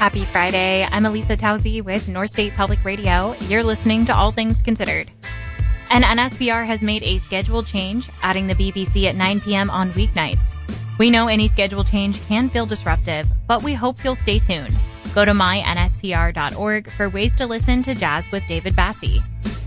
Happy Friday. I'm Elisa Tauzi with North State Public Radio. You're listening to All Things Considered. An NSPR has made a schedule change, adding the BBC at 9 p.m. on weeknights. We know any schedule change can feel disruptive, but we hope you'll stay tuned. Go to mynspr.org for ways to listen to Jazz with David Bassi.